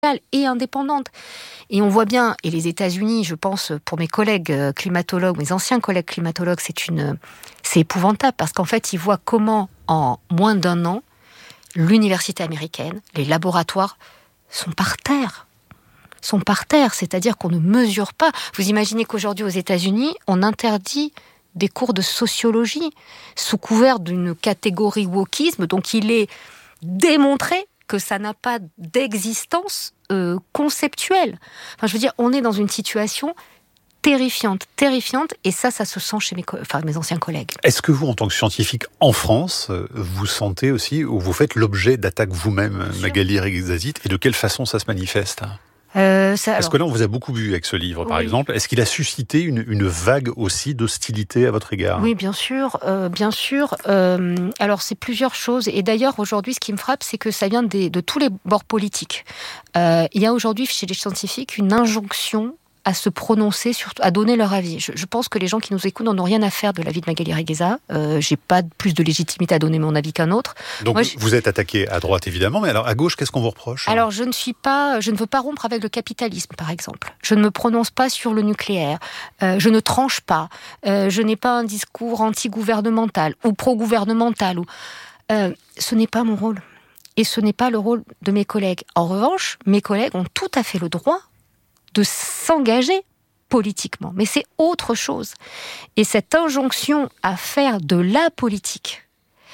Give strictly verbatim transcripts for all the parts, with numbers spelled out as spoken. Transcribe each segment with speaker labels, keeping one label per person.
Speaker 1: et indépendante. Et on voit bien, et les États-Unis, je pense, pour mes collègues climatologues, mes anciens collègues climatologues, c'est une, c'est épouvantable, parce qu'en fait, ils voient comment, en moins d'un an, l'université américaine, les laboratoires sont par terre. sont par terre, c'est-à-dire qu'on ne mesure pas. Vous imaginez qu'aujourd'hui, aux États-Unis, on interdit des cours de sociologie sous couvert d'une catégorie wokisme, donc il est démontré que ça n'a pas d'existence euh, conceptuelle. Enfin, je veux dire, on est dans une situation terrifiante, terrifiante, et ça, ça se sent chez mes, co- enfin, mes anciens collègues.
Speaker 2: Est-ce que vous, en tant que scientifique en France, vous sentez aussi, ou vous faites l'objet d'attaques vous-même, Magali Reguezazit, et de quelle façon ça se manifeste ?
Speaker 1: Euh, ça,
Speaker 2: Parce
Speaker 1: alors,
Speaker 2: que là, on vous a beaucoup vu avec ce livre, par
Speaker 1: oui.
Speaker 2: exemple. Est-ce qu'il a suscité une, une vague aussi d'hostilité à votre égard ?
Speaker 1: Oui, bien sûr, euh, bien sûr. Euh, alors, c'est plusieurs choses. Et d'ailleurs, aujourd'hui, ce qui me frappe, c'est que ça vient des, de tous les bords politiques. Euh, il y a aujourd'hui, chez les scientifiques, une injonction à se prononcer, sur, à donner leur avis. Je, je pense que les gens qui nous écoutent n'en ont rien à faire de l'avis de Magali Regueza. Euh, j'ai pas plus de légitimité à donner mon avis qu'un autre.
Speaker 2: Donc,
Speaker 1: Moi, je...
Speaker 2: vous êtes attaqué à droite, évidemment, mais alors à gauche, qu'est-ce qu'on vous reproche ?
Speaker 1: Alors, je ne suis pas, je ne veux pas rompre avec le capitalisme, par exemple. Je ne me prononce pas sur le nucléaire. Euh, je ne tranche pas. Euh, je n'ai pas un discours anti-gouvernemental ou pro-gouvernemental. Ou... Euh, ce n'est pas mon rôle. Et ce n'est pas le rôle de mes collègues. En revanche, mes collègues ont tout à fait le droit de s'engager politiquement. Mais c'est autre chose. Et cette injonction à faire de la politique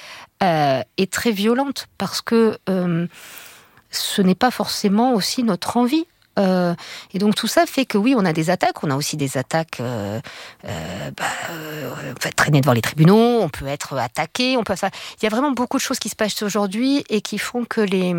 Speaker 1: euh, est très violente, parce que euh, ce n'est pas forcément aussi notre envie. Euh, et donc tout ça fait que oui, on a des attaques, on a aussi des attaques, euh, euh, bah, euh, on peut être traîné devant les tribunaux, on peut être attaqué, on peut... Enfin, il y a vraiment beaucoup de choses qui se passent aujourd'hui et qui font que les,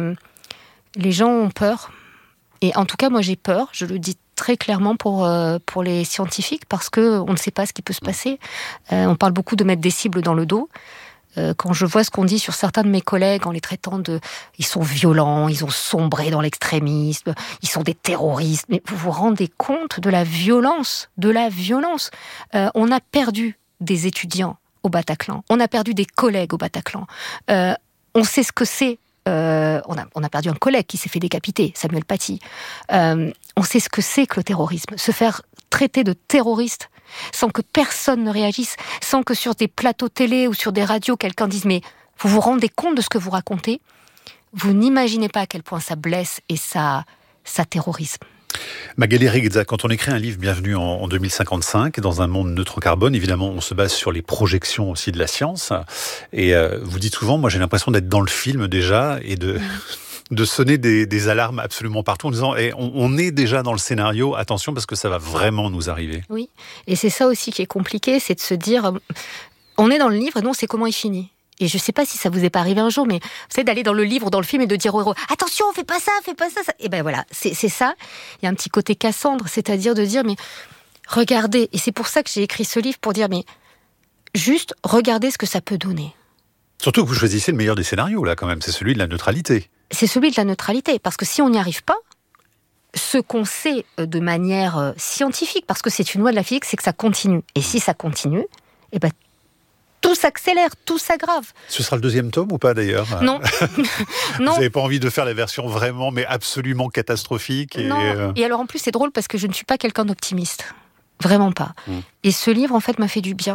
Speaker 1: les gens ont peur. Et en tout cas, moi j'ai peur, je le dis très clairement pour, euh, pour les scientifiques, parce qu'on ne sait pas ce qui peut se passer. Euh, on parle beaucoup de mettre des cibles dans le dos. Euh, quand je vois ce qu'on dit sur certains de mes collègues en les traitant de... Ils sont violents, ils ont sombré dans l'extrémisme, ils sont des terroristes. Mais vous vous rendez compte de la violence, de la violence. Euh, on a perdu des étudiants au Bataclan, on a perdu des collègues au Bataclan. Euh, on sait ce que c'est. Euh, on, a, on a perdu un collègue qui s'est fait décapiter, Samuel Paty. Euh, on sait ce que c'est que le terrorisme. Se faire traiter de terroriste sans que personne ne réagisse, sans que sur des plateaux télé ou sur des radios, quelqu'un dise « mais vous vous rendez compte de ce que vous racontez ?» Vous n'imaginez pas à quel point ça blesse et ça, ça terrorise.
Speaker 2: Magali Regueza, quand on écrit un livre Bienvenue en, en deux mille cinquante-cinq, dans un monde neutre carbone, évidemment, on se base sur les projections aussi de la science. Et euh, vous dites souvent, moi j'ai l'impression d'être dans le film déjà et de... de sonner des, des alarmes absolument partout en disant eh, on, on est déjà dans le scénario, attention parce que ça va vraiment nous arriver.
Speaker 1: Oui, et c'est ça aussi qui est compliqué, c'est de se dire on est dans le livre et non, c'est comment il finit. Et je ne sais pas si ça vous est pas arrivé un jour, mais vous savez, d'aller dans le livre, dans le film et de dire au héros attention, fais pas ça, fais pas ça, ça. Et ben voilà, c'est, c'est ça. Il y a un petit côté Cassandre, c'est-à-dire de dire mais regardez, et c'est pour ça que j'ai écrit ce livre, pour dire mais juste regardez ce que ça peut donner.
Speaker 2: Surtout que vous choisissez le meilleur des scénarios là quand même, c'est celui de la neutralité.
Speaker 1: C'est celui de la neutralité, parce que si on n'y arrive pas, ce qu'on sait de manière scientifique, parce que c'est une loi de la physique, c'est que ça continue. Et si ça continue, eh ben, tout s'accélère, tout s'aggrave.
Speaker 2: Ce sera le deuxième tome ou pas d'ailleurs ?
Speaker 1: Non. non.
Speaker 2: Vous n'avez pas envie de faire la version vraiment, mais absolument catastrophique et...
Speaker 1: Non. Et alors en plus, c'est drôle parce que je ne suis pas quelqu'un d'optimiste. Vraiment pas. Mmh. Et ce livre, en fait, m'a fait du bien.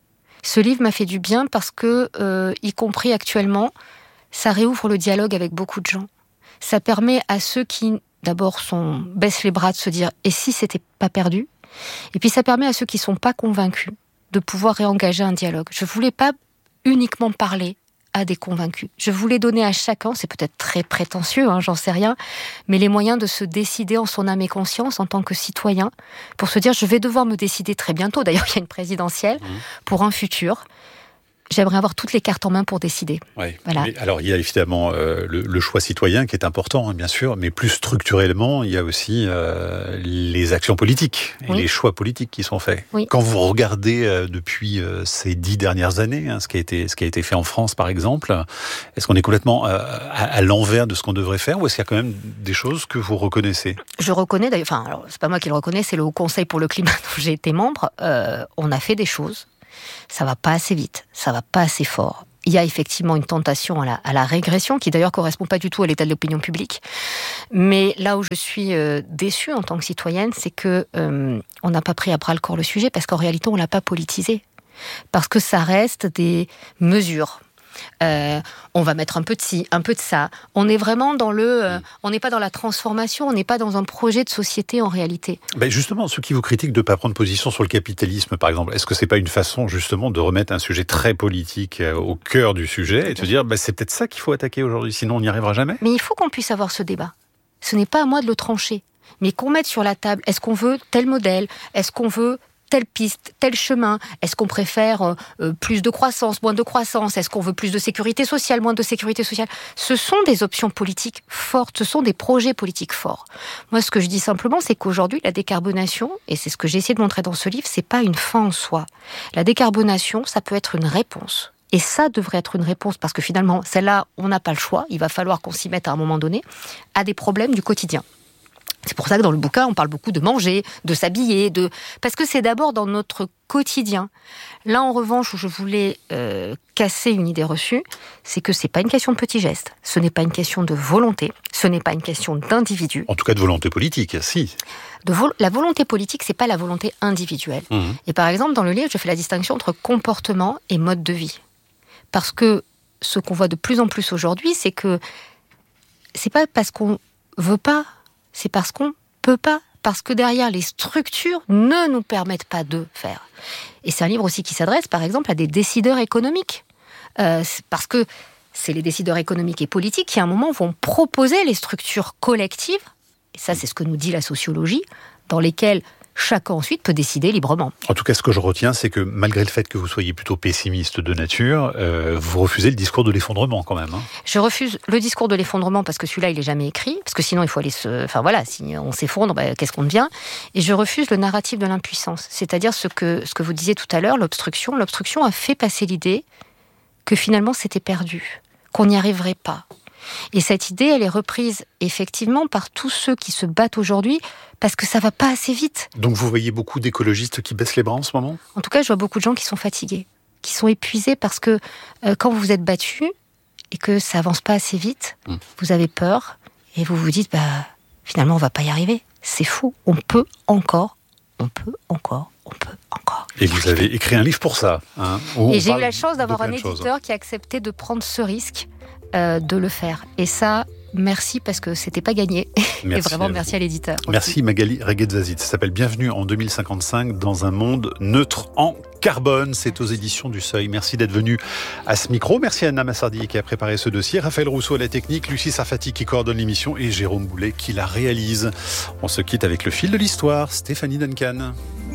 Speaker 1: Ce livre m'a fait du bien parce que, euh, y compris actuellement, ça réouvre le dialogue avec beaucoup de gens. Ça permet à ceux qui, d'abord, sont, baissent les bras de se dire « et si c'était pas perdu ?» Et puis ça permet à ceux qui sont pas convaincus de pouvoir réengager un dialogue. Je voulais pas uniquement parler à des convaincus. Je voulais donner à chacun, c'est peut-être très prétentieux, hein, j'en sais rien, mais les moyens de se décider en son âme et conscience en tant que citoyen, pour se dire « je vais devoir me décider très bientôt », d'ailleurs il y a une présidentielle, mmh. pour un futur. J'aimerais avoir toutes les cartes en main pour décider.
Speaker 2: Oui.
Speaker 1: Voilà.
Speaker 2: Mais alors, il y a évidemment euh, le, le choix citoyen qui est important, hein, bien sûr, mais plus structurellement, il y a aussi euh, les actions politiques et oui. les choix politiques qui sont faits.
Speaker 1: Oui.
Speaker 2: Quand vous regardez euh, depuis euh, ces dix dernières années, hein, ce qui a été ce qui a été fait en France, par exemple, est-ce qu'on est complètement euh, à, à l'envers de ce qu'on devrait faire, ou est-ce qu'il y a quand même des choses que vous reconnaissez ?
Speaker 1: Je reconnais, d'ailleurs, enfin, alors, c'est pas moi qui le reconnais, c'est le Haut Conseil pour le climat dont j'ai été membre. Euh, on a fait des choses. Ça va pas assez vite, ça va pas assez fort. il y a effectivement une tentation à la, à la régression, qui d'ailleurs ne correspond pas du tout à l'état de l'opinion publique. Mais là où je suis euh, déçue en tant que citoyenne, c'est qu'on euh, n'a pas pris à bras le corps le sujet, parce qu'en réalité, on ne l'a pas politisé. Parce que ça reste des mesures. Euh, on va mettre un peu de ci, un peu de ça. On est vraiment dans le... Euh, on n'est pas dans la transformation, on n'est pas dans un projet de société en réalité.
Speaker 2: Ben justement, ceux qui vous critiquent de ne pas prendre position sur le capitalisme, par exemple, est-ce que c'est pas une façon justement de remettre un sujet très politique au cœur du sujet et de se dire ben, c'est peut-être ça qu'il faut attaquer aujourd'hui, sinon on n'y arrivera jamais?
Speaker 1: Mais il faut qu'on puisse avoir ce débat. Ce n'est pas à moi de le trancher, mais qu'on mette sur la table, est-ce qu'on veut tel modèle? Est-ce qu'on veut telle piste, tel chemin? Est-ce qu'on préfère euh, plus de croissance, moins de croissance? Est-ce qu'on veut plus de sécurité sociale, moins de sécurité sociale? Ce sont des options politiques fortes, ce sont des projets politiques forts. Moi, ce que je dis simplement, c'est qu'aujourd'hui, la décarbonation, et c'est ce que j'ai essayé de montrer dans ce livre, c'est pas une fin en soi. La décarbonation, ça peut être une réponse. Et ça devrait être une réponse, parce que finalement, celle-là, on n'a pas le choix, il va falloir qu'on s'y mette à un moment donné, à des problèmes du quotidien. C'est pour ça que dans le bouquin, on parle beaucoup de manger, de s'habiller, de... parce que c'est d'abord dans notre quotidien. Là, en revanche, où je voulais euh, casser une idée reçue, c'est que c'est pas une question de petits gestes, ce n'est pas une question de volonté, ce n'est pas une question d'individu.
Speaker 2: En tout cas de volonté politique, si.
Speaker 1: De vo- la volonté politique, c'est pas la volonté individuelle. Mmh. Et par exemple, dans le livre, je fais la distinction entre comportement et mode de vie. Parce que ce qu'on voit de plus en plus aujourd'hui, c'est que c'est pas parce qu'on veut pas, c'est parce qu'on peut pas, parce que derrière les structures ne nous permettent pas de faire. Et c'est un livre aussi qui s'adresse, par exemple, à des décideurs économiques. Euh, parce que c'est les décideurs économiques et politiques qui, à un moment, vont proposer les structures collectives, et ça, c'est ce que nous dit la sociologie, dans lesquelles chacun ensuite peut décider librement.
Speaker 2: En tout cas, ce que je retiens, c'est que malgré le fait que vous soyez plutôt pessimiste de nature, euh, vous refusez le discours de l'effondrement quand même. Hein.
Speaker 1: Je refuse le discours de l'effondrement parce que celui-là, il n'est jamais écrit, parce que sinon, il faut aller se... Enfin voilà, si on s'effondre, bah, qu'est-ce qu'on devient? Et je refuse le narratif de l'impuissance, c'est-à-dire ce que, ce que vous disiez tout à l'heure, l'obstruction. L'obstruction a fait passer l'idée que finalement, c'était perdu, qu'on n'y arriverait pas. Et cette idée, elle est reprise effectivement par tous ceux qui se battent aujourd'hui parce que ça va pas assez vite.
Speaker 2: Donc vous voyez beaucoup d'écologistes qui baissent les bras en ce moment ?
Speaker 1: En tout cas, je vois beaucoup de gens qui sont fatigués, qui sont épuisés parce que euh, quand vous êtes battus et que ça avance pas assez vite, mmh. vous avez peur et vous vous dites bah finalement on va pas y arriver. C'est faux, on peut encore, on peut encore, on peut encore.
Speaker 2: Et vous avez écrit un livre pour ça. Hein,
Speaker 1: et j'ai eu la chance d'avoir un éditeur qui a accepté de prendre ce risque. Euh, de le faire. Et ça, merci parce que c'était pas gagné. Merci et vraiment, à merci à l'éditeur.
Speaker 2: Merci Magali Reguetzazit. Ça s'appelle Bienvenue en deux mille cinquante-cinq dans un monde neutre en carbone. C'est aux éditions du Seuil. Merci d'être venu à ce micro. Merci à Anna Massardi qui a préparé ce dossier. Raphaël Rousseau à la technique, Lucie Sarfati qui coordonne l'émission et Jérôme Boulet qui la réalise. On se quitte avec le fil de l'histoire. Stéphanie Duncan.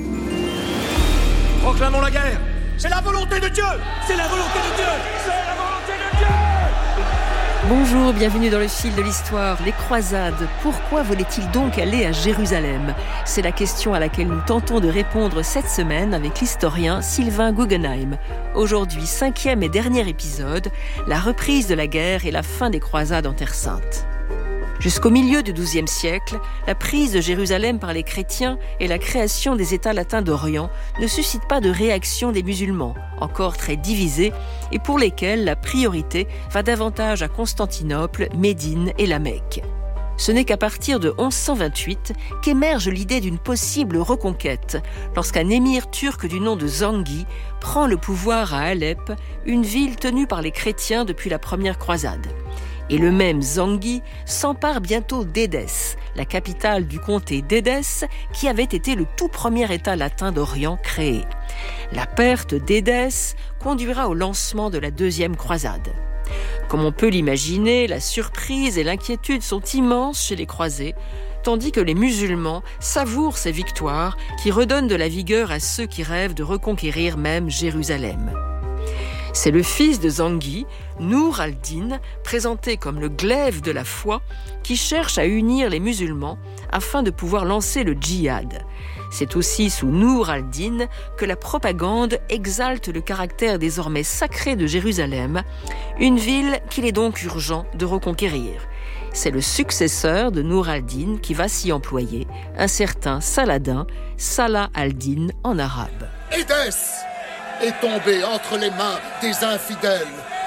Speaker 3: Proclamons la guerre. C'est la volonté de Dieu. C'est la volonté de Dieu. C'est la volonté de Dieu.
Speaker 4: Bonjour, bienvenue dans le fil de l'histoire. Les croisades, pourquoi voulaient-ils donc aller à Jérusalem ? C'est la question à laquelle nous tentons de répondre cette semaine avec l'historien Sylvain Guggenheim. Aujourd'hui, cinquième et dernier épisode, la reprise de la guerre et la fin des croisades en Terre Sainte. Jusqu'au milieu du douzième siècle, la prise de Jérusalem par les chrétiens et la création des États latins d'Orient ne suscitent pas de réaction des musulmans, encore très divisés, et pour lesquels la priorité va davantage à Constantinople, Médine et la Mecque. Ce n'est qu'à partir de onze cent vingt-huit qu'émerge l'idée d'une possible reconquête, lorsqu'un émir turc du nom de Zanghi prend le pouvoir à Alep, une ville tenue par les chrétiens depuis la première croisade. Et le même Zanghi s'empare bientôt d'Édesse, la capitale du comté d'Édesse, qui avait été le tout premier État latin d'Orient créé. La perte d'Édesse conduira au lancement de la deuxième croisade. Comme on peut l'imaginer, la surprise et l'inquiétude sont immenses chez les croisés, tandis que les musulmans savourent ces victoires qui redonnent de la vigueur à ceux qui rêvent de reconquérir même Jérusalem. C'est le fils de Zanghi, Nour al-Din, présenté comme le glaive de la foi, qui cherche à unir les musulmans afin de pouvoir lancer le djihad. C'est aussi sous Nour al-Din que la propagande exalte le caractère désormais sacré de Jérusalem, une ville qu'il est donc urgent de reconquérir. C'est le successeur de Nour al-Din qui va s'y employer, un certain Saladin, Salah al-Din en arabe.
Speaker 5: Édesse est tombé entre les mains des infidèles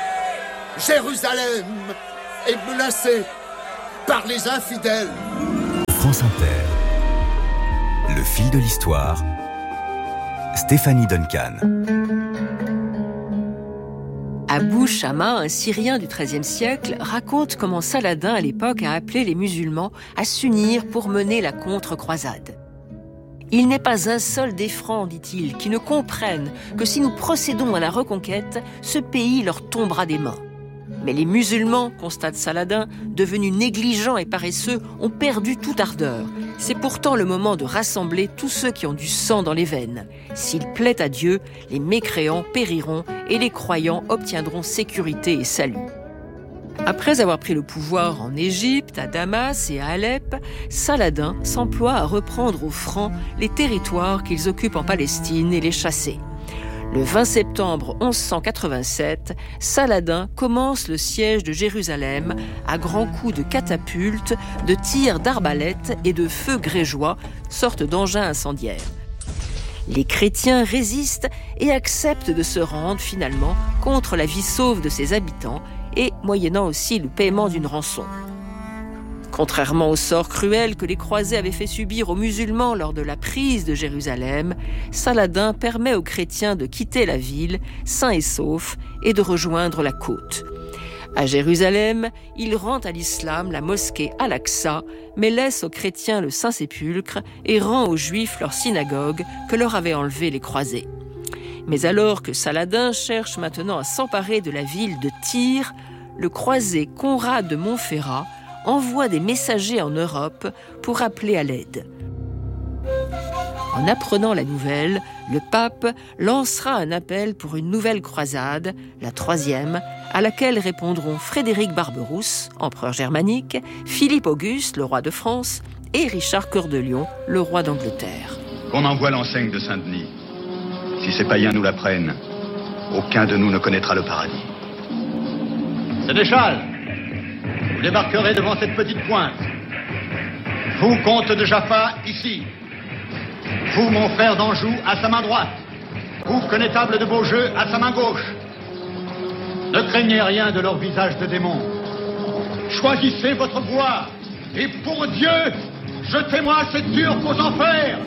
Speaker 5: Jérusalem est menacée par les infidèles.
Speaker 6: France Inter, le fil de l'histoire, Stéphanie Duncan.
Speaker 4: Abou Shama, un Syrien du treizième siècle, raconte comment Saladin, à l'époque, a appelé les musulmans à s'unir pour mener la contre-croisade. « Il n'est pas un seul des Francs, dit-il, qui ne comprennent que si nous procédons à la reconquête, ce pays leur tombera des mains. Mais les musulmans, constate Saladin, devenus négligents et paresseux, ont perdu toute ardeur. C'est pourtant le moment de rassembler tous ceux qui ont du sang dans les veines. S'il plaît à Dieu, les mécréants périront et les croyants obtiendront sécurité et salut. » Après avoir pris le pouvoir en Égypte, à Damas et à Alep, Saladin s'emploie à reprendre aux Francs les territoires qu'ils occupent en Palestine et les chasser. Le vingt septembre mille cent quatre-vingt-sept, Saladin commence le siège de Jérusalem à grands coups de catapultes, de tirs d'arbalètes et de feux grégeois, sorte d'engins incendiaires. Les chrétiens résistent et acceptent de se rendre finalement contre la vie sauve de ses habitants et moyennant aussi le paiement d'une rançon. Contrairement au sort cruel que les croisés avaient fait subir aux musulmans lors de la prise de Jérusalem, Saladin permet aux chrétiens de quitter la ville, sains et saufs, et de rejoindre la côte. À Jérusalem, il rend à l'islam la mosquée Al-Aqsa, mais laisse aux chrétiens le Saint-Sépulcre et rend aux juifs leur synagogue que leur avaient enlevé les croisés. Mais alors que Saladin cherche maintenant à s'emparer de la ville de Tyr, le croisé Conrad de Montferrat envoie des messagers en Europe pour appeler à l'aide. En apprenant la nouvelle, le pape lancera un appel pour une nouvelle croisade, la troisième, à laquelle répondront Frédéric Barberousse, empereur germanique, Philippe Auguste, le roi de France, et Richard Cœur de Lion, le roi d'Angleterre.
Speaker 7: Qu'on envoie l'enseigne de Saint-Denis. Si ces païens nous la prennent, aucun de nous ne connaîtra le paradis.
Speaker 3: Sénéchal, vous débarquerez devant cette petite pointe. Vous, comte de Jaffa, ici. Vous, mon frère d'Anjou, à sa main droite. Vous, connétable de Beaujeu, à sa main gauche. Ne craignez rien de leur visage de démon. Choisissez votre voie. Et pour Dieu, jetez-moi cette Turque aux enfers.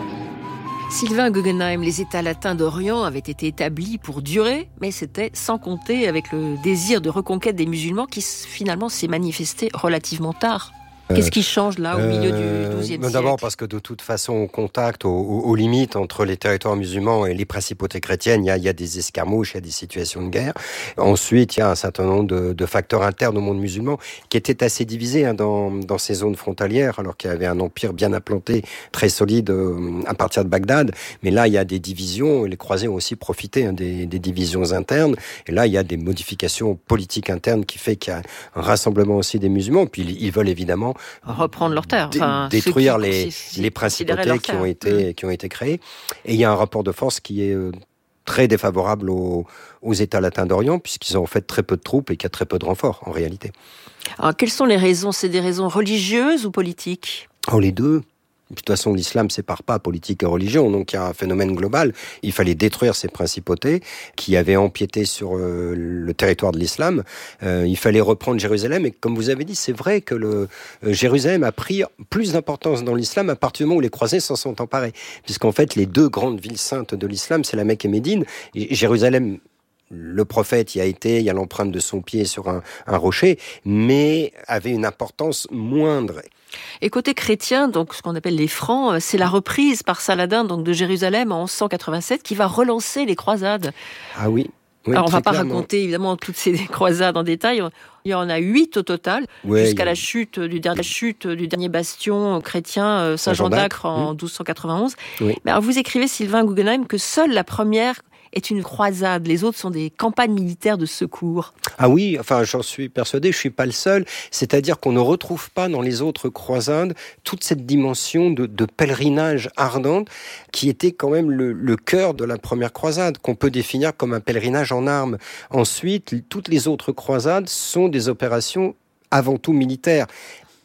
Speaker 4: Sylvain Guggenheim, les États latins d'Orient avaient été établis pour durer, mais c'était sans compter avec le désir de reconquête des musulmans qui finalement s'est manifesté relativement tard. Qu'est-ce qui change là, au milieu euh, du douzième siècle ?
Speaker 8: D'abord parce que de toute façon, au contact, aux, aux limites entre les territoires musulmans et les principautés chrétiennes, il y a, il y a des escarmouches, il y a des situations de guerre. Ensuite, il y a un certain nombre de, de facteurs internes au monde musulman qui étaient assez divisés hein, dans, dans ces zones frontalières, alors qu'il y avait un empire bien implanté, très solide euh, à partir de Bagdad. Mais là, il y a des divisions, et les croisés ont aussi profité hein, des, des divisions internes. Et là, il y a des modifications politiques internes qui fait qu'il y a un rassemblement aussi des musulmans. Puis ils, ils veulent évidemment
Speaker 4: reprendre leurs terres, enfin,
Speaker 8: détruire les, les principautés qui ont été mmh. qui ont été créées. Et il y a un rapport de force qui est euh, très défavorable aux, aux États latins d'Orient, puisqu'ils ont en fait très peu de troupes et qu'il y a très peu de renforts en réalité.
Speaker 4: Alors, quelles sont les raisons ? C'est des raisons religieuses ou politiques ?
Speaker 8: Oh, les deux. De toute façon, l'islam ne sépare pas politique et religion, donc il y a un phénomène global. Il fallait détruire ces principautés qui avaient empiété sur euh, le territoire de l'islam. Euh, il fallait reprendre Jérusalem, et comme vous avez dit, c'est vrai que le, euh, Jérusalem a pris plus d'importance dans l'islam à partir du moment où les croisés s'en sont emparés. Puisqu'en fait, les deux grandes villes saintes de l'islam, c'est la Mecque et Médine. Et Jérusalem, le prophète y a été, il y a l'empreinte de son pied sur un, un rocher, mais avait une importance moindre.
Speaker 4: Et côté chrétien, donc ce qu'on appelle les Francs, c'est la reprise par Saladin donc de Jérusalem en onze cent quatre-vingt-sept qui va relancer les croisades.
Speaker 8: Ah oui. Oui,
Speaker 4: alors on ne va pas
Speaker 8: clairement.
Speaker 4: raconter évidemment toutes ces croisades en détail. Il y en a huit au total, ouais, jusqu'à a... la chute du dernier, chute du dernier bastion chrétien Saint-Jean d'Acre en douze cent quatre-vingt-onze. Oui. Mais alors vous écrivez, Sylvain Guggenheim, que seule la première est une croisade. Les autres sont des campagnes militaires de secours.
Speaker 8: Ah oui, enfin j'en suis persuadé, je suis pas le seul. C'est-à-dire qu'on ne retrouve pas dans les autres croisades toute cette dimension de, de pèlerinage ardente qui était quand même le, le cœur de la première croisade, qu'on peut définir comme un pèlerinage en armes. Ensuite, toutes les autres croisades sont des opérations avant tout militaires.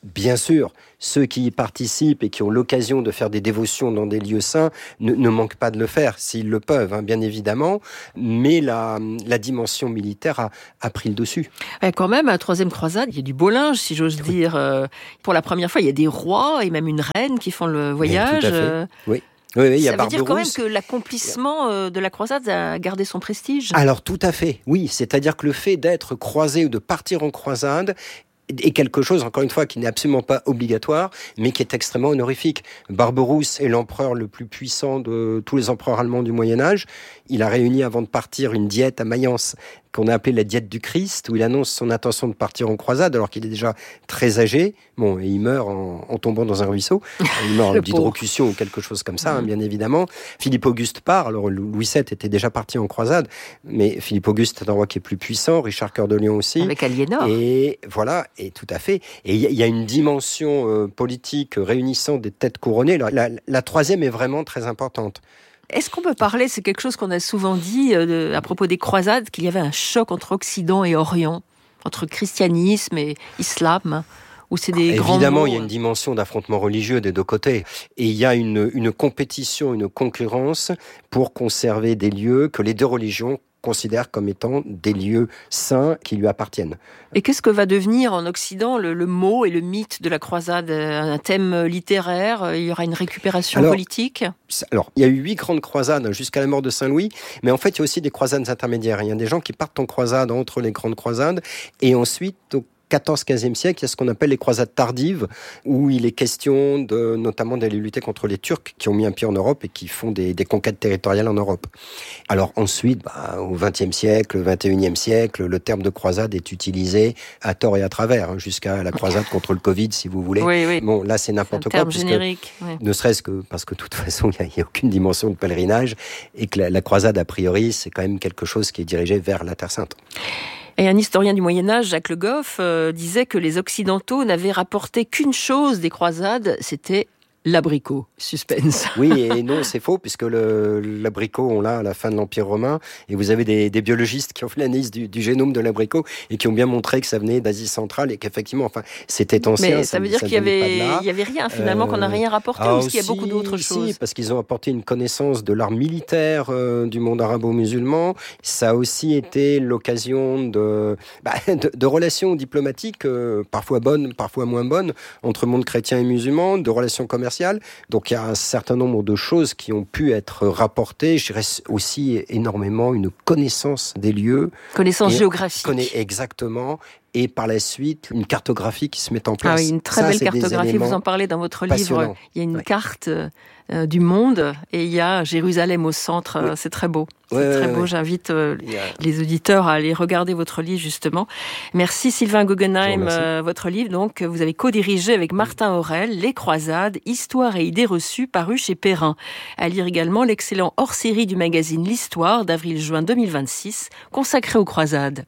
Speaker 8: Bien sûr, ceux qui y participent et qui ont l'occasion de faire des dévotions dans des lieux saints ne, ne manquent pas de le faire, s'ils le peuvent, hein, bien évidemment. Mais la, la dimension militaire a, a pris le dessus.
Speaker 4: Et quand même, à la troisième croisade, il y a du beau linge, si j'ose oui. dire. Euh, pour la première fois, il y a des rois et même une reine qui font le voyage.
Speaker 8: Oui, tout à fait. Euh... Oui. Oui, oui, il y a
Speaker 4: ça veut dire quand même que l'accomplissement de la croisade a gardé son prestige.
Speaker 8: Alors tout à fait, oui. C'est-à-dire que le fait d'être croisé ou de partir en croisade est quelque chose, encore une fois, qui n'est absolument pas obligatoire, mais qui est extrêmement honorifique. Barberousse est l'empereur le plus puissant de tous les empereurs allemands du Moyen-Âge. Il a réuni avant de partir une diète à Mayence, qu'on a appelée la diète du Christ, où il annonce son intention de partir en croisade, alors qu'il est déjà très âgé. Bon, et il meurt en, en tombant dans un ruisseau. Il meurt d'hydrocution ou quelque chose comme ça, mmh. hein, bien évidemment. Philippe Auguste part. Alors, Louis sept était déjà parti en croisade, mais Philippe Auguste est un roi qui est plus puissant, Richard Cœur de Lion aussi.
Speaker 4: Avec Aliénor.
Speaker 8: Et voilà, et tout à fait. Et il y, y a une dimension euh, politique réunissant des têtes couronnées. La, la, la troisième est vraiment très importante.
Speaker 4: Est-ce qu'on peut parler, c'est quelque chose qu'on a souvent dit euh, de, à propos des croisades, qu'il y avait un choc entre Occident et Orient, entre christianisme et islam, où c'est des
Speaker 8: ah,
Speaker 4: grands
Speaker 8: Évidemment,
Speaker 4: mots.
Speaker 8: Il y a une dimension d'affrontement religieux des deux côtés. Et il y a une, une compétition, une concurrence pour conserver des lieux que les deux religions considère comme étant des lieux saints qui lui appartiennent.
Speaker 4: Et qu'est-ce que va devenir en Occident le, le mot et le mythe de la croisade? Un thème littéraire? Il y aura une récupération alors, politique?
Speaker 8: Alors, il y a eu huit grandes croisades jusqu'à la mort de Saint-Louis, mais en fait, il y a aussi des croisades intermédiaires. Il y a des gens qui partent en croisade entre les grandes croisades, et ensuite, au quatorzième, quinzième siècle, il y a ce qu'on appelle les croisades tardives, où il est question de, notamment d'aller lutter contre les Turcs qui ont mis un pied en Europe et qui font des, des conquêtes territoriales en Europe. Alors ensuite, bah, au vingtième siècle, vingt et unième siècle, le terme de croisade est utilisé à tort et à travers, hein, jusqu'à la croisade contre le Covid, si vous voulez.
Speaker 4: Oui, oui.
Speaker 8: Bon, là, c'est n'importe
Speaker 4: c'est un
Speaker 8: quoi.
Speaker 4: Terme
Speaker 8: puisque,
Speaker 4: générique. Oui.
Speaker 8: Ne serait-ce que parce que de toute façon, il n'y a, a aucune dimension de pèlerinage, et que la, la croisade, a priori, c'est quand même quelque chose qui est dirigé vers la Terre Sainte.
Speaker 4: Et un historien du Moyen-Âge, Jacques Le Goff, euh, disait que les Occidentaux n'avaient rapporté qu'une chose des croisades, c'était l'abricot. Suspense.
Speaker 8: Oui et non, c'est faux, puisque le, l'abricot, on l'a à la fin de l'Empire romain, et vous avez des, des biologistes qui ont fait l'analyse du, du génome de l'abricot, et qui ont bien montré que ça venait d'Asie centrale, et qu'effectivement, enfin, c'était ancien.
Speaker 4: Mais ça, ça veut dire qu'il y avait, il y avait rien, finalement, euh, qu'on n'a rien rapporté, ah, ou est-ce qu'il y a beaucoup d'autres choses?
Speaker 8: Si, parce qu'ils ont apporté une connaissance de l'art militaire euh, du monde arabo-musulman. Ça a aussi été l'occasion de, bah, de, de relations diplomatiques, euh, parfois bonnes, parfois moins bonnes, entre monde chrétien et musulman, de relations commerciales. Donc il y a un certain nombre de choses qui ont pu être rapportées. Je dirais aussi énormément une connaissance des lieux.
Speaker 4: Connaissance et géographique.
Speaker 8: Connaît exactement. Et par la suite, une cartographie qui se met en place.
Speaker 4: Ah oui, une très
Speaker 8: Ça,
Speaker 4: belle cartographie. Vous en parlez dans votre livre. Il y a une ouais. carte euh, du monde et il y a Jérusalem au centre. Oui. C'est très beau. C'est ouais, très beau. Ouais. J'invite euh, a... les auditeurs à aller regarder votre livre, justement. Merci Sylvain Guggenheim. Euh, votre livre, donc, vous avez co-dirigé avec Martin Aurel, Les Croisades, Histoire et idées reçues, paru chez Perrin. À lire également l'excellent hors-série du magazine L'Histoire d'avril-juin deux mille vingt-six, consacré aux croisades.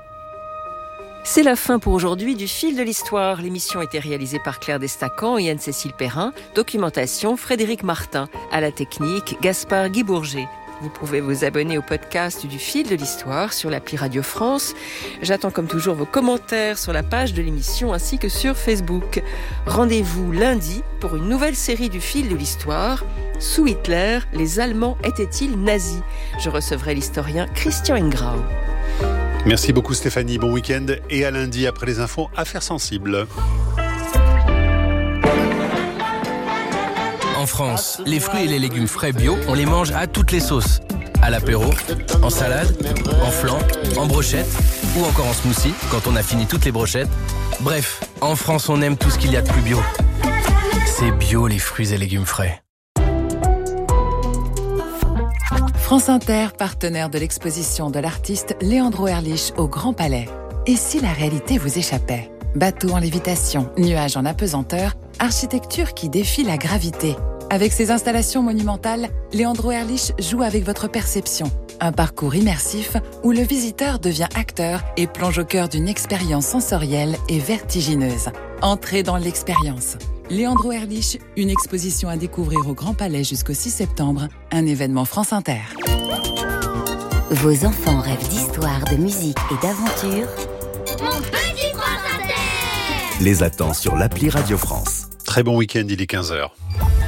Speaker 4: C'est la fin pour aujourd'hui du Fil de l'Histoire. L'émission a été réalisée par Claire Destacan et Anne-Cécile Perrin. Documentation, Frédéric Martin. À la technique, Gaspard Guy Bourget. Vous pouvez vous abonner au podcast du Fil de l'Histoire sur l'appli Radio France. J'attends comme toujours vos commentaires sur la page de l'émission ainsi que sur Facebook. Rendez-vous lundi pour une nouvelle série du Fil de l'Histoire. Sous Hitler, les Allemands étaient-ils nazis? Je recevrai l'historien Christian Ingrao.
Speaker 2: Merci beaucoup Stéphanie, bon week-end et à lundi après les infos Affaires sensibles.
Speaker 9: En France, les fruits et les légumes frais bio, on les mange à toutes les sauces. À l'apéro, en salade, en flan, en brochette ou encore en smoothie quand on a fini toutes les brochettes. Bref, en France on aime tout ce qu'il y a de plus bio. C'est bio les fruits et légumes frais.
Speaker 10: France Inter, partenaire de l'exposition de l'artiste Leandro Erlich au Grand Palais. Et si la réalité vous échappait? Bateau en lévitation, nuages en apesanteur, architecture qui défie la gravité. Avec ses installations monumentales, Leandro Erlich joue avec votre perception. Un parcours immersif où le visiteur devient acteur et plonge au cœur d'une expérience sensorielle et vertigineuse. Entrez dans l'expérience. Leandro Erlich, une exposition à découvrir au Grand Palais jusqu'au six septembre, un événement France Inter.
Speaker 11: Vos enfants rêvent d'histoire, de musique et d'aventure.
Speaker 12: Mon petit France Inter!
Speaker 6: les attend sur l'appli Radio France.
Speaker 2: Très bon week-end, il est quinze heures.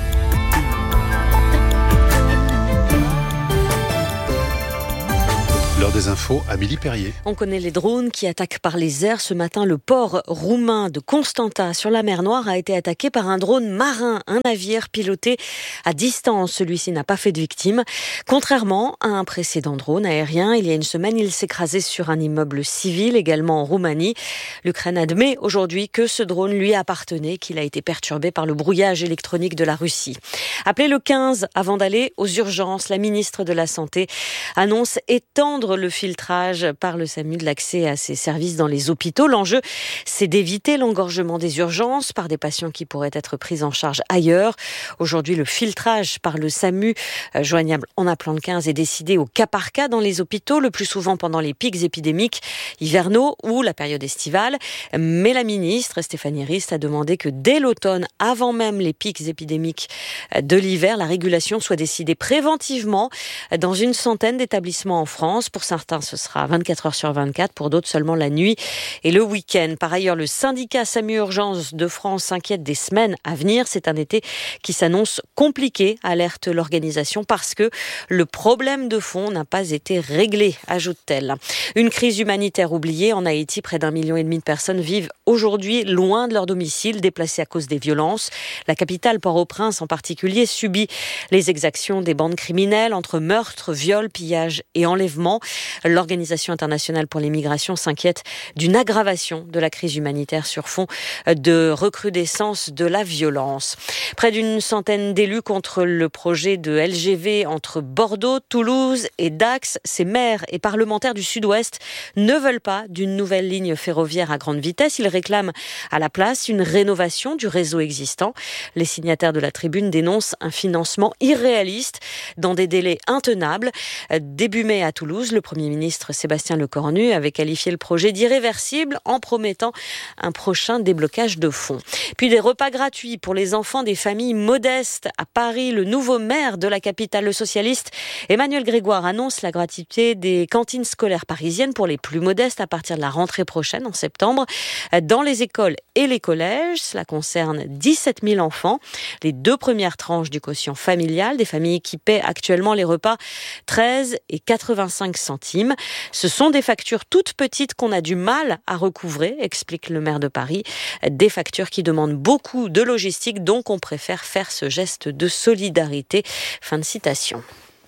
Speaker 2: L'heure des infos, Amélie Perrier.
Speaker 4: On connaît les drones qui attaquent par les airs. Ce matin, le port roumain de Constanta sur la mer Noire a été attaqué par un drone marin, un navire piloté à distance. Celui-ci n'a pas fait de victimes. Contrairement à un précédent drone aérien, il y a une semaine, il s'est écrasé sur un immeuble civil, également en Roumanie. L'Ukraine admet aujourd'hui que ce drone lui appartenait, qu'il a été perturbé par le brouillage électronique de la Russie. Appelez le quinze avant d'aller aux urgences. La ministre de la Santé annonce étendre le filtrage par le SAMU de l'accès à ces services dans les hôpitaux. L'enjeu, c'est d'éviter l'engorgement des urgences par des patients qui pourraient être pris en charge ailleurs. Aujourd'hui, le filtrage par le SAMU, euh, joignable en appelant le quinze, est décidé au cas par cas dans les hôpitaux, le plus souvent pendant les pics épidémiques hivernaux ou la période estivale. Mais la ministre, Stéphanie Rist, a demandé que dès l'automne, avant même les pics épidémiques de l'hiver, la régulation soit décidée préventivement dans une centaine d'établissements en France. Pour certains, ce sera vingt-quatre heures sur vingt-quatre, pour d'autres seulement la nuit et le week-end. Par ailleurs, le syndicat SAMU Urgences de France s'inquiète des semaines à venir. C'est un été qui s'annonce compliqué, alerte l'organisation, parce que le problème de fond n'a pas été réglé, ajoute-t-elle. Une crise humanitaire oubliée. En Haïti, près d'un million et demi de personnes vivent aujourd'hui loin de leur domicile, déplacées à cause des violences. La capitale, Port-au-Prince en particulier, subit les exactions des bandes criminelles entre meurtres, viols, pillages et enlèvements. L'Organisation internationale pour les migrations s'inquiète d'une aggravation de la crise humanitaire sur fond de recrudescence de la violence. Près d'une centaine d'élus contre le projet de L G V entre Bordeaux, Toulouse et Dax. Ces maires et parlementaires du Sud-Ouest ne veulent pas d'une nouvelle ligne ferroviaire à grande vitesse. Ils réclament à la place une rénovation du réseau existant. Les signataires de la tribune dénoncent un financement irréaliste dans des délais intenables. Début mai à Toulouse, le Premier ministre Sébastien Lecornu avait qualifié le projet d'irréversible en promettant un prochain déblocage de fonds. Puis des repas gratuits pour les enfants des familles modestes. À Paris, le nouveau maire de la capitale, le socialiste Emmanuel Grégoire, annonce la gratuité des cantines scolaires parisiennes pour les plus modestes à partir de la rentrée prochaine en septembre. Dans les écoles et les collèges, cela concerne dix-sept mille enfants. Les deux premières tranches du quotient familial des familles qui paient actuellement les repas treize et quatre-vingt-cinq centimes. Ce sont des factures toutes petites qu'on a du mal à recouvrer, explique le maire de Paris. Des factures qui demandent beaucoup de logistique, donc on préfère faire ce geste de solidarité. Fin de citation.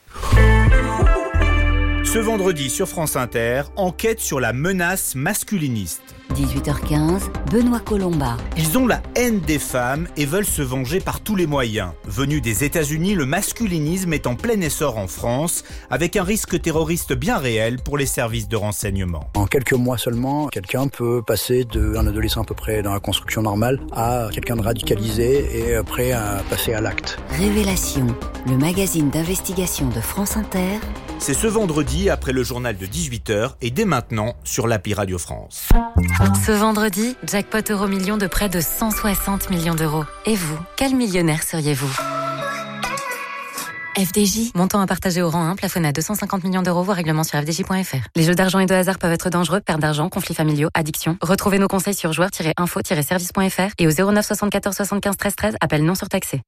Speaker 12: Ce vendredi sur France Inter, enquête sur la menace masculiniste.
Speaker 11: dix-huit heures quinze, Benoît Colomba.
Speaker 12: Ils ont la haine des femmes et veulent se venger par tous les moyens. Venu des États-Unis, le masculinisme est en plein essor en France, avec un risque terroriste bien réel pour les services de renseignement.
Speaker 13: En quelques mois seulement, quelqu'un peut passer d'un adolescent à peu près dans la construction normale à quelqu'un de radicalisé et prêt à passer à l'acte.
Speaker 11: Révélation, le magazine d'investigation de France Inter.
Speaker 12: C'est ce vendredi après le journal de dix-huit heures et dès maintenant sur l'appli Radio France.
Speaker 14: Ce vendredi, jackpot euro million de près de cent soixante millions d'euros. Et vous, quel millionnaire seriez-vous ? F D J, montant à partager au rang un, plafonné à deux cent cinquante millions d'euros, voire règlement sur f d j point f r. Les jeux d'argent et de hasard peuvent être dangereux, perte d'argent, conflits familiaux, addiction. Retrouvez nos conseils sur joueurs tiret info tiret service point f r et au zéro neuf soixante-quatorze soixante-quinze treize treize, appel non surtaxé.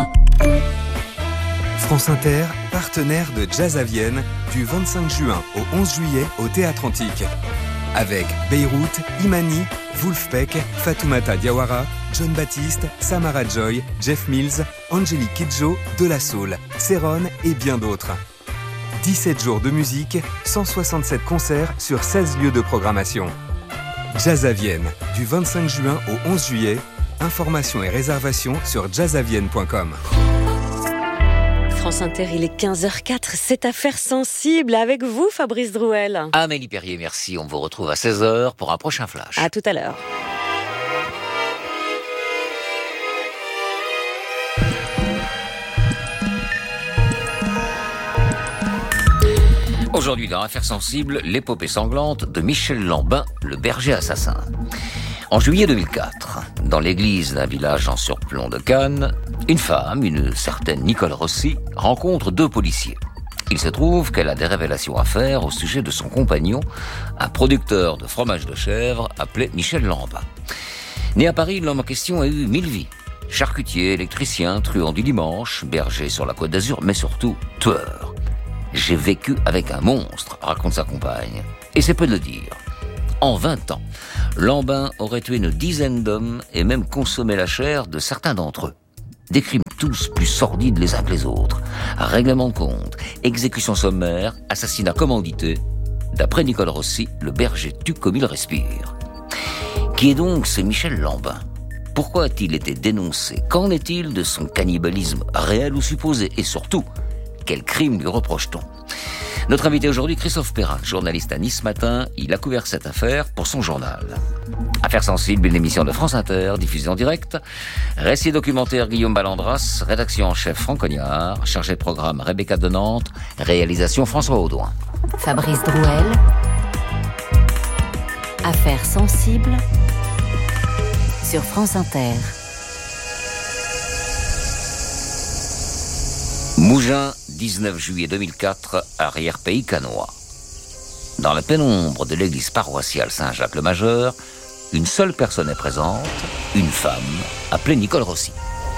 Speaker 6: France Inter, partenaire de Jazz à Vienne, du vingt-cinq juin au onze juillet au Théâtre Antique. Avec Beyrouth, Imani, Wolfpack, Fatoumata Diawara, John Baptiste, Samara Joy, Jeff Mills, Angélique Kidjo, De La Soul, Céron et bien d'autres. dix-sept jours de musique, cent soixante-sept concerts sur seize lieux de programmation. Jazz à Vienne, du vingt-cinq juin au onze juillet. Informations et réservations sur jazz à vienne point com.
Speaker 4: France Inter, il est quinze heures quatre, c'est Affaires sensibles avec vous, Fabrice Drouel.
Speaker 15: Amélie Perrier, merci. On vous retrouve à seize heures pour un prochain flash.
Speaker 4: À tout à l'heure.
Speaker 15: Aujourd'hui, dans Affaires sensibles, l'épopée sanglante de Michel Lambin, le berger assassin. En juillet deux mille quatre, dans l'église d'un village en surplomb de Cannes, une femme, une certaine Nicole Rossi, rencontre deux policiers. Il se trouve qu'elle a des révélations à faire au sujet de son compagnon, un producteur de fromage de chèvre appelé Michel Lambin. Né à Paris, l'homme en question a eu mille vies. Charcutier, électricien, truand du dimanche, berger sur la Côte d'Azur, mais surtout tueur. J'ai vécu avec un monstre, raconte sa compagne. Et c'est peu de le dire. En vingt ans, Lambin aurait tué une dizaine d'hommes et même consommé la chair de certains d'entre eux. Des crimes tous plus sordides les uns que les autres. Règlement de compte, exécution sommaire, assassinat commandité. D'après Nicole Rossi, le berger tue comme il respire. Qui est donc ce Michel Lambin ? Pourquoi a-t-il été dénoncé ? Qu'en est-il de son cannibalisme réel ou supposé ? Et surtout, quel crime lui reproche-t-on ? Notre invité aujourd'hui, Christophe Perrin, journaliste à Nice Matin. Il a couvert cette affaire pour son journal. Affaires sensibles, une émission de France Inter, diffusée en direct. Récit documentaire Guillaume Ballandras, rédaction en chef Franck Cognard, chargé de programme Rebecca de Nantes, réalisation François Audouin.
Speaker 11: Fabrice Drouel. Affaires sensibles sur France Inter.
Speaker 15: Mougins, dix-neuf juillet deux mille quatre, arrière-pays cannois. Dans la pénombre de l'église paroissiale Saint-Jacques-le-Majeur, une seule personne est présente, une femme, appelée Nicole Rossi.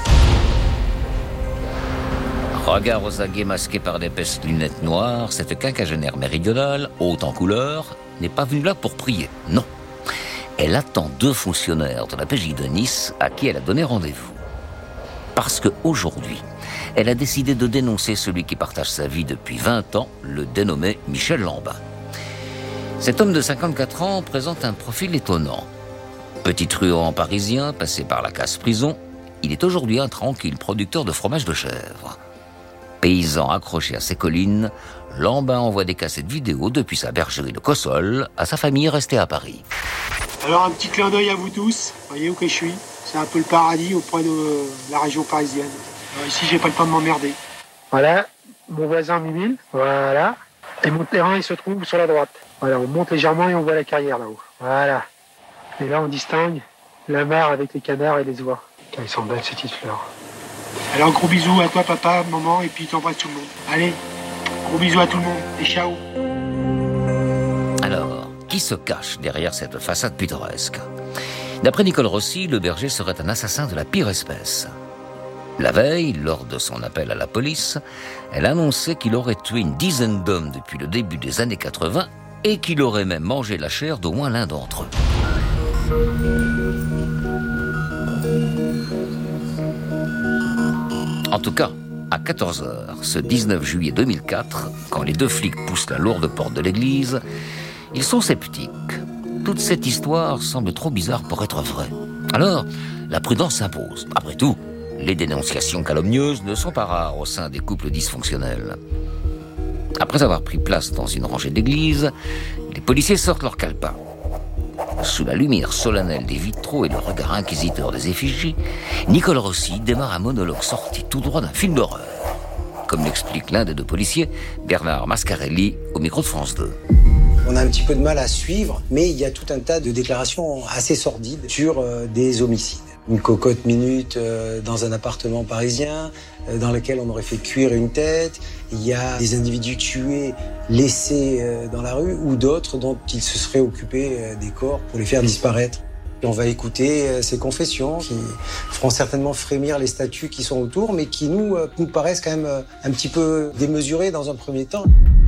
Speaker 15: Regard aux aguets masqué par d'épaisses lunettes noires, cette quinquagénaire méridionale, haute en couleur, n'est pas venue là pour prier, non. Elle attend deux fonctionnaires de la P J de Nice à qui elle a donné rendez-vous. Parce qu'aujourd'hui, elle a décidé de dénoncer celui qui partage sa vie depuis vingt ans, le dénommé Michel Lambin. Cet homme de cinquante-quatre ans présente un profil étonnant. Petit truand parisien, passé par la casse-prison, il est aujourd'hui un tranquille producteur de fromage de chèvre. Paysan accroché à ses collines, Lambin envoie des cassettes vidéo depuis sa bergerie de Cossol à sa famille restée à Paris.
Speaker 16: Alors un petit clin d'œil à vous tous, voyez où que je suis. C'est un peu le paradis auprès de la région parisienne. Alors ici, j'ai pas le temps de m'emmerder. Voilà, mon voisin Mimile, voilà. Et mon terrain, il se trouve sur la droite. Voilà, on monte légèrement et on voit la carrière là-haut. Voilà. Et là, on distingue la mare avec les canards et les oies. Ils sont belles, ces petites fleurs. Alors, gros bisous à toi, papa, maman, et puis t'embrasses tout le monde. Allez, gros bisous à tout le monde, et ciao.
Speaker 15: Alors, qui se cache derrière cette façade pittoresque ? D'après Nicole Rossi, le berger serait un assassin de la pire espèce. La veille, lors de son appel à la police, elle annonçait qu'il aurait tué une dizaine d'hommes depuis le début des années quatre-vingts et qu'il aurait même mangé la chair d'au moins l'un d'entre eux. En tout cas, à quatorze heures, ce dix-neuf juillet deux mille quatre, quand les deux flics poussent la lourde porte de l'église, ils sont sceptiques. Toute cette histoire semble trop bizarre pour être vraie. Alors, la prudence s'impose. Après tout, les dénonciations calomnieuses ne sont pas rares au sein des couples dysfonctionnels. Après avoir pris place dans une rangée d'églises, les policiers sortent leur calepin. Sous la lumière solennelle des vitraux et le regard inquisiteur des effigies, Nicole Rossi démarre un monologue sorti tout droit d'un film d'horreur. Comme l'explique l'un des deux policiers, Bernard Mascarelli, au micro de France deux.
Speaker 17: On a un petit peu de mal à suivre, mais il y a tout un tas de déclarations assez sordides sur euh, des homicides. Une cocotte minute euh, dans un appartement parisien euh, dans lequel on aurait fait cuire une tête. Il y a des individus tués, laissés euh, dans la rue, ou d'autres dont ils se seraient occupés euh, des corps pour les faire disparaître. Et on va écouter euh, ces confessions qui feront certainement frémir les statues qui sont autour, mais qui nous, euh, nous paraissent quand même euh, un petit peu démesurées dans un premier temps.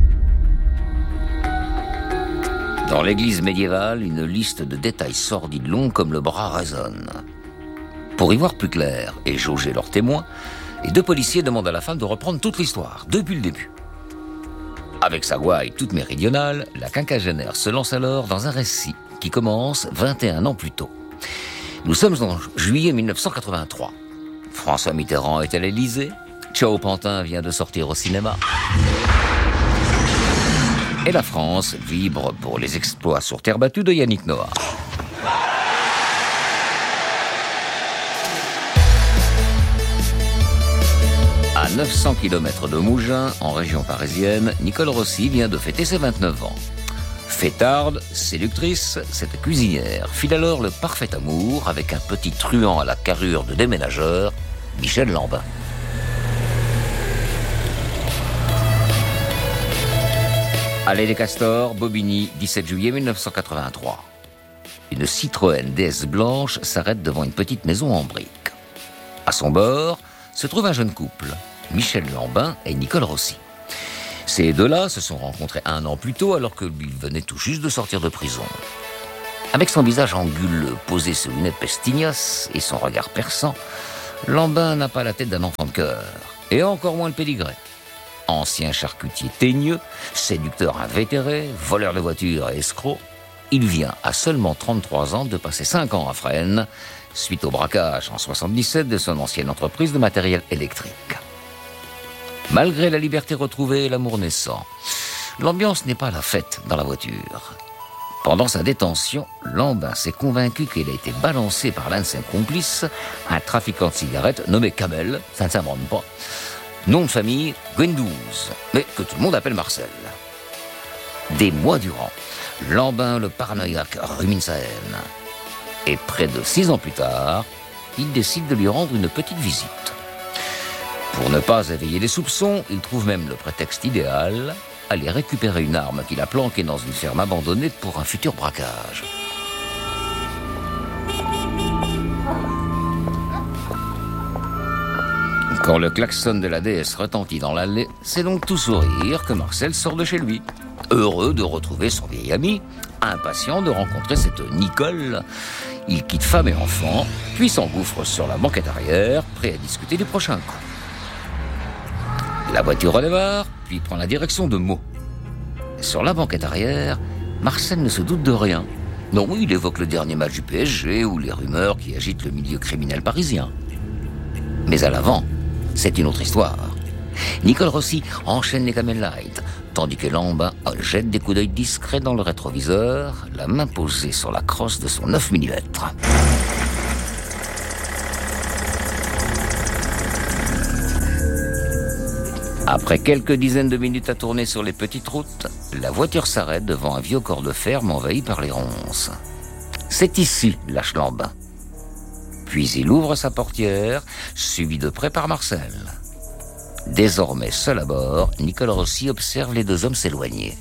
Speaker 15: Dans l'église médiévale, une liste de détails sordides longs comme le bras résonne. Pour y voir plus clair et jauger leurs témoins, les deux policiers demandent à la femme de reprendre toute l'histoire, depuis le début. Avec sa gouaille toute méridionale, la quinquagénaire se lance alors dans un récit qui commence vingt et un ans plus tôt. Nous sommes en juillet mille neuf cent quatre-vingt-trois. François Mitterrand est à l'Élysée, Ciao Pantin vient de sortir au cinéma. Et la France vibre pour les exploits sur terre battue de Yannick Noah. À neuf cents kilomètres de Mougins, en région parisienne, Nicole Rossi vient de fêter ses vingt-neuf ans. Fêtarde, séductrice, cette cuisinière file alors le parfait amour avec un petit truand à la carrure de déménageur, Michel Lambin. Allée des Castors, Bobigny, dix-sept juillet mille neuf cent quatre-vingt-trois. une Citroën D S blanche s'arrête devant une petite maison en briques. À son bord se trouve un jeune couple, Michel Lambin et Nicole Rossi. Ces deux-là se sont rencontrés un an plus tôt alors qu'il venait tout juste de sortir de prison. Avec son visage anguleux posé sous lunettes pestignas et son regard perçant, Lambin n'a pas la tête d'un enfant de cœur, et encore moins le pédigré. Ancien charcutier teigneux, séducteur invétéré, voleur de voitures et escroc, il vient à seulement trente-trois ans de passer cinq ans à Fresnes, suite au braquage en soixante-dix-sept de son ancienne entreprise de matériel électrique. Malgré la liberté retrouvée et l'amour naissant, l'ambiance n'est pas la fête dans la voiture. Pendant sa détention, Lambin s'est convaincu qu'il a été balancé par l'un de ses complices, un trafiquant de cigarettes nommé Kamel, ça ne s'invente pas, nom de famille Guendouze, mais que tout le monde appelle Marcel. Des mois durant, Lambin le paranoïaque rumine sa haine. Et près de six ans plus tard, il décide de lui rendre une petite visite. Pour ne pas éveiller les soupçons, il trouve même le prétexte idéal, aller récupérer une arme qu'il a planquée dans une ferme abandonnée pour un futur braquage. Quand le klaxon de la D S retentit dans l'allée, c'est donc tout sourire que Marcel sort de chez lui. Heureux de retrouver son vieil ami, impatient de rencontrer cette Nicole, il quitte femme et enfant, puis s'engouffre sur la banquette arrière, prêt à discuter du prochain coup. La voiture redémarre, puis prend la direction de Meaux. Sur la banquette arrière, Marcel ne se doute de rien. Non, il évoque le dernier match du P S G ou les rumeurs qui agitent le milieu criminel parisien. Mais à l'avant, c'est une autre histoire. Nicole Rossi enchaîne les Camel Light, tandis que Lambin jette des coups d'œil discrets dans le rétroviseur, la main posée sur la crosse de son neuf millimètres. Après quelques dizaines de minutes à tourner sur les petites routes, la voiture s'arrête devant un vieux corps de ferme envahi par les ronces. C'est ici, lâche Lambin. Puis il ouvre sa portière, suivi de près par Marcel. Désormais seul à bord, Nicole Rossi observe les deux hommes s'éloigner.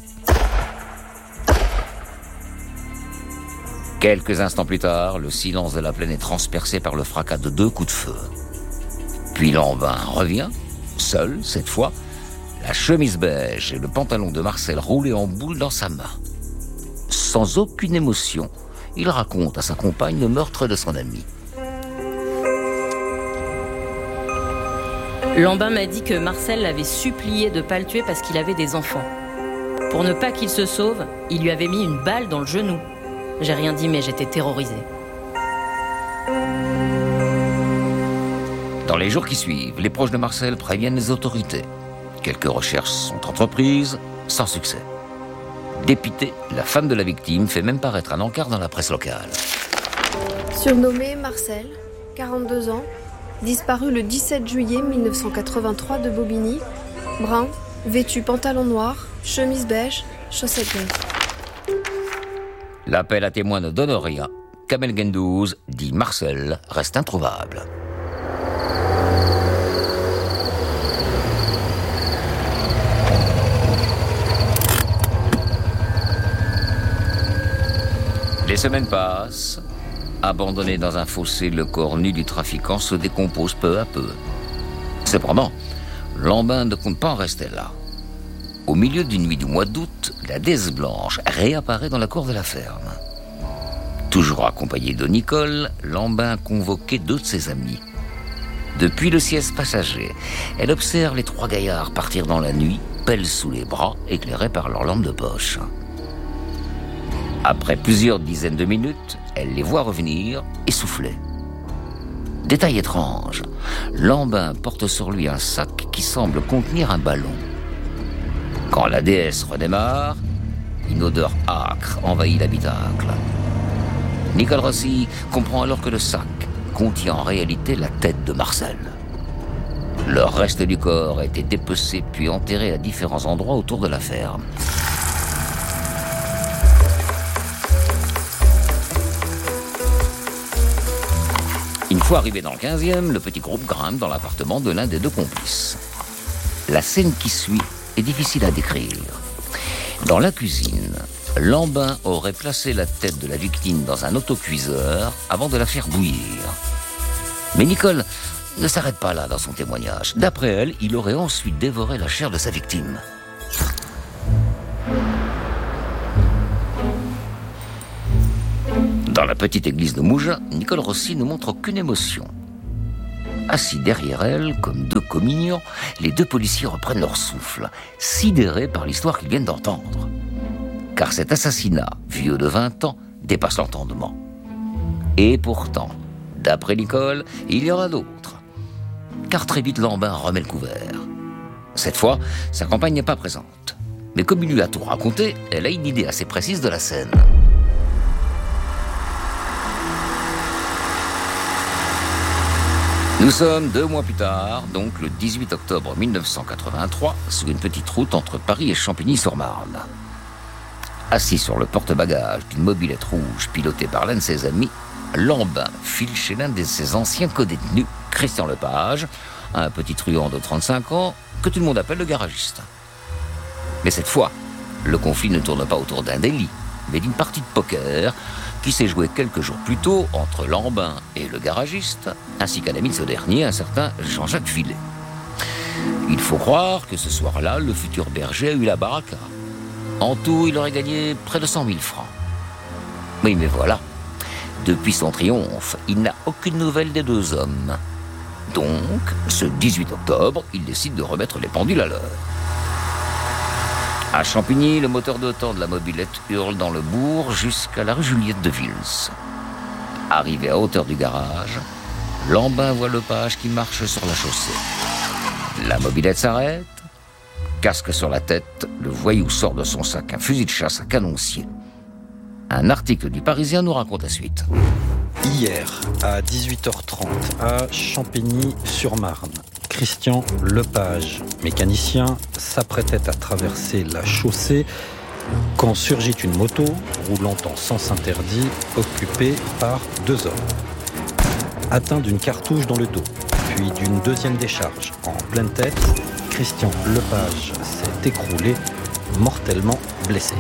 Speaker 15: Quelques instants plus tard, le silence de la plaine est transpercé par le fracas de deux coups de feu. Puis Lambin revient, seul cette fois, la chemise beige et le pantalon de Marcel roulés en boule dans sa main. Sans aucune émotion, il raconte à sa compagne le meurtre de son ami.
Speaker 18: Lambin m'a dit que Marcel l'avait supplié de ne pas le tuer parce qu'il avait des enfants. Pour ne pas qu'il se sauve, il lui avait mis une balle dans le genou. J'ai rien dit, mais j'étais terrorisée.
Speaker 15: Dans les jours qui suivent, les proches de Marcel préviennent les autorités. Quelques recherches sont entreprises, sans succès. Dépitée, la femme de la victime fait même paraître un encart dans la presse locale.
Speaker 19: Surnommé Marcel, quarante-deux ans, disparu le dix-sept juillet mille neuf cent quatre-vingt-trois de Bobigny, brun, vêtu pantalon noir, chemise beige, chaussettes grises.
Speaker 15: L'appel à témoins ne donne rien. Kamel Guendouze, dit Marcel, reste introuvable. Les semaines passent. Abandonné dans un fossé, le corps nu du trafiquant se décompose peu à peu. Cependant, Lambin ne compte pas en rester là. Au milieu d'une nuit du mois d'août, la D S blanche réapparaît dans la cour de la ferme. Toujours accompagné de Nicole, Lambin convoquait deux de ses amis. Depuis le siège passager, elle observe les trois gaillards partir dans la nuit, pelle sous les bras, éclairés par leur lampe de poche. Après plusieurs dizaines de minutes, elle les voit revenir, essoufflés. Détail étrange, Lambin porte sur lui un sac qui semble contenir un ballon. Quand la D S redémarre, une odeur âcre envahit l'habitacle. Nicole Rossi comprend alors que le sac contient en réalité la tête de Marcel. Le reste du corps a été dépecé puis enterré à différents endroits autour de la ferme. Une fois arrivé dans le quinzième, le petit groupe grimpe dans l'appartement de l'un des deux complices. La scène qui suit est difficile à décrire. Dans la cuisine, Lambin aurait placé la tête de la victime dans un autocuiseur avant de la faire bouillir. Mais Nicole ne s'arrête pas là dans son témoignage. D'après elle, il aurait ensuite dévoré la chair de sa victime. Dans la petite église de Mougins, Nicole Rossi ne montre aucune émotion. Assis derrière elle, comme deux communiants, les deux policiers reprennent leur souffle, sidérés par l'histoire qu'ils viennent d'entendre. Car cet assassinat, vieux de vingt ans, dépasse l'entendement. Et pourtant, d'après Nicole, il y aura d'autres. Car très vite, Lambin remet le couvert. Cette fois, sa compagne n'est pas présente. Mais comme il lui a tout raconté, elle a une idée assez précise de la scène. Nous sommes deux mois plus tard, donc le dix-huit octobre mille neuf cent quatre-vingt-trois, sur une petite route entre Paris et Champigny-sur-Marne. Assis sur le porte-bagages d'une mobilette rouge pilotée par l'un de ses amis, Lambin file chez l'un de ses anciens codétenus, Christian Lepage, un petit truand de trente-cinq ans que tout le monde appelle le garagiste. Mais cette fois, le conflit ne tourne pas autour d'un délit, mais d'une partie de poker qui s'est jouée quelques jours plus tôt entre Lambin et le garagiste, ainsi qu'un ami de ce dernier, un certain Jean-Jacques Villet. Il faut croire que ce soir-là, le futur berger a eu la baraka. En tout, il aurait gagné près de cent mille francs. Oui, mais voilà. Depuis son triomphe, il n'a aucune nouvelle des deux hommes. Donc, ce dix-huit octobre, il décide de remettre les pendules à l'heure. À Champigny, le moteur de temps de la mobilette hurle dans le bourg jusqu'à la rue Juliette de Vils. Arrivé à hauteur du garage, Lambin voit Lepage qui marche sur la chaussée. La mobilette s'arrête. Casque sur la tête, le voyou sort de son sac un fusil de chasse à canoncier. Un article du Parisien nous raconte la suite.
Speaker 20: Hier, à dix-huit heures trente, à Champigny-sur-Marne, Christian Lepage, mécanicien, s'apprêtait à traverser la chaussée quand surgit une moto roulant en sens interdit, occupée par deux hommes. Atteint d'une cartouche dans le dos, puis d'une deuxième décharge en pleine tête, Christian Lepage s'est écroulé, mortellement blessé.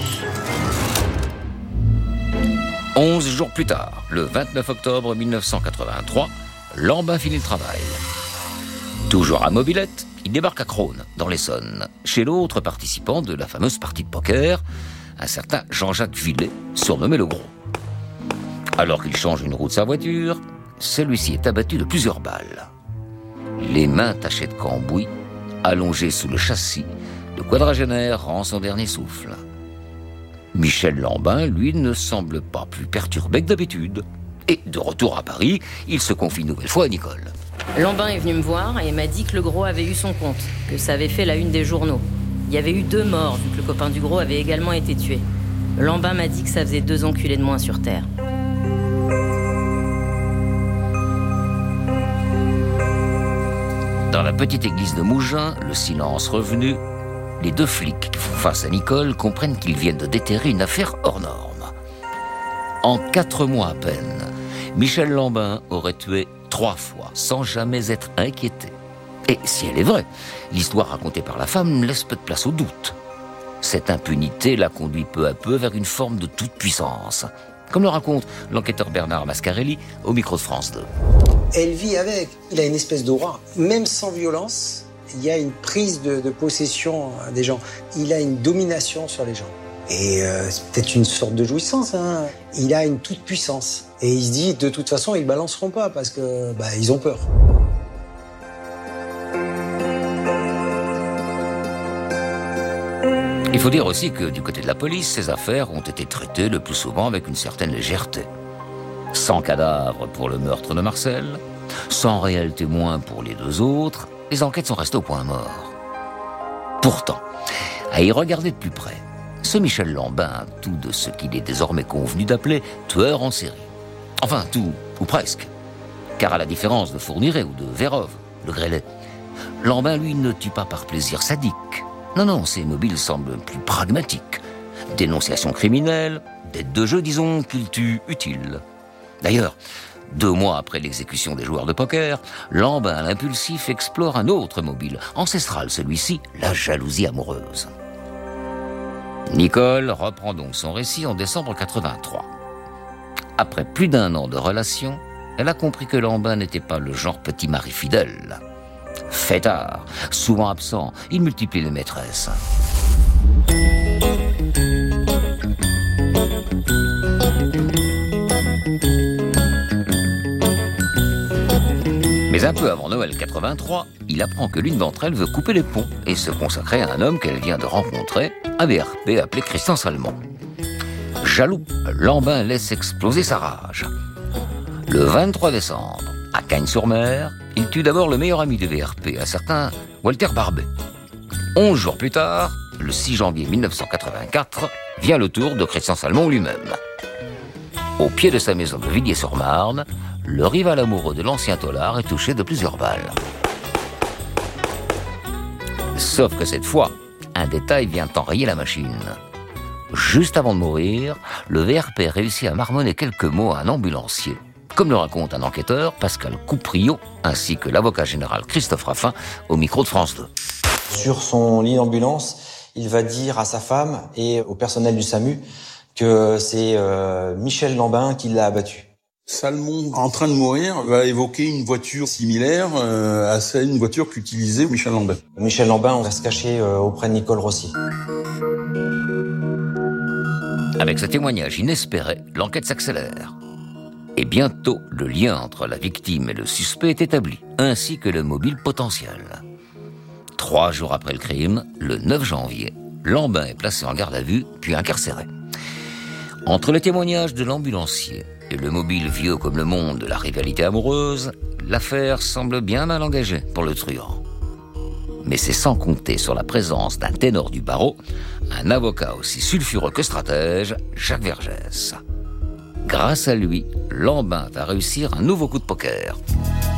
Speaker 15: Onze jours plus tard, le vingt-neuf octobre mille neuf cent quatre-vingt-trois, Lambin finit le travail. Toujours à mobilette, il débarque à Crosne, dans l'Essonne, chez l'autre participant de la fameuse partie de poker, un certain Jean-Jacques Villet, surnommé le Gros. Alors qu'il change une roue de sa voiture, celui-ci est abattu de plusieurs balles. Les mains tachées de cambouis, allongé sous le châssis, le quadragénaire rend son dernier souffle. Michel Lambin, lui, ne semble pas plus perturbé que d'habitude. Et de retour à Paris, il se confie une nouvelle fois à Nicole.
Speaker 18: Lambin est venu me voir et m'a dit que le Gros avait eu son compte, que ça avait fait la une des journaux. Il y avait eu deux morts, vu que le copain du Gros avait également été tué. Lambin m'a dit que ça faisait deux enculés de moins sur Terre.
Speaker 15: Dans la petite église de Mougins, le silence revenu, les deux flics qui font face à Nicole comprennent qu'ils viennent de déterrer une affaire hors norme. En quatre mois à peine, Michel Lambin aurait tué trois fois sans jamais être inquiété. Et si elle est vraie, l'histoire racontée par la femme laisse peu de place au doute. Cette impunité la conduit peu à peu vers une forme de toute-puissance, comme le raconte l'enquêteur Bernard Mascarelli au micro de France deux.
Speaker 17: Elle vit avec. Il a une espèce d'aura. Même sans violence, il y a une prise de, de possession des gens. Il a une domination sur les gens. Et euh, c'est peut-être une sorte de jouissance. Hein. Il a une toute-puissance. Et il se dit, de toute façon, ils ne balanceront pas parce que bah, ils ont peur.
Speaker 15: Il faut dire aussi que du côté de la police, ces affaires ont été traitées le plus souvent avec une certaine légèreté. Sans cadavre pour le meurtre de Marcel, sans réel témoin pour les deux autres, les enquêtes sont restées au point mort. Pourtant, à y regarder de plus près, ce Michel Lambin a tout de ce qu'il est désormais convenu d'appeler tueur en série. Enfin, tout, ou presque. Car à la différence de Fourniret ou de Vérove, le grêlet, Lambin, lui, ne tue pas par plaisir sadique. Non, non, ses mobiles semblent plus pragmatiques. Dénonciation criminelle, dette de jeu, disons, qu'il tue utile. D'ailleurs, deux mois après l'exécution des joueurs de poker, Lambin, l'impulsif, explore un autre mobile, ancestral celui-ci, la jalousie amoureuse. Nicole reprend donc son récit en décembre quatre-vingt-trois. Après plus d'un an de relation, elle a compris que Lambin n'était pas le genre petit mari fidèle. Fêtard, souvent absent, il multiplie les maîtresses. Mais un peu avant Noël quatre-vingt-trois, il apprend que l'une d'entre elles veut couper les ponts et se consacrer à un homme qu'elle vient de rencontrer, un V R P appelé Christian Salmon. Jaloux, Lambin laisse exploser sa rage. Le vingt-trois décembre, à Cagnes-sur-Mer, il tue d'abord le meilleur ami du V R P, un certain Walter Barbet. Onze jours plus tard, le six janvier mille neuf cent quatre-vingt-quatre, vient le tour de Christian Salmon lui-même. Au pied de sa maison de Villiers-sur-Marne, le rival amoureux de l'ancien tôlard est touché de plusieurs balles. Sauf que cette fois, un détail vient enrayer la machine. Juste avant de mourir, le V R P réussit à marmonner quelques mots à un ambulancier, comme le raconte un enquêteur, Pascal Coupriot, ainsi que l'avocat général Christophe Raffin, au micro de France deux.
Speaker 21: Sur son lit d'ambulance, il va dire à sa femme et au personnel du SAMU que c'est euh, Michel Lambin qui l'a abattu.
Speaker 22: Salmon, en train de mourir, va évoquer une voiture similaire euh, à celle, une voiture qu'utilisait Michel Lambin.
Speaker 21: Michel Lambin va se cacher euh, auprès de Nicole Rossi.
Speaker 15: Avec ce témoignage inespéré, l'enquête s'accélère. Et bientôt, le lien entre la victime et le suspect est établi, ainsi que le mobile potentiel. Trois jours après le crime, le neuf janvier, Lambin est placé en garde à vue, puis incarcéré. Entre le témoignage de l'ambulancier et le mobile vieux comme le monde de la rivalité amoureuse, l'affaire semble bien mal engagée pour le truand. Mais c'est sans compter sur la présence d'un ténor du barreau, un avocat aussi sulfureux que stratège, Jacques Vergès. Grâce à lui, Lambin va réussir un nouveau coup de poker.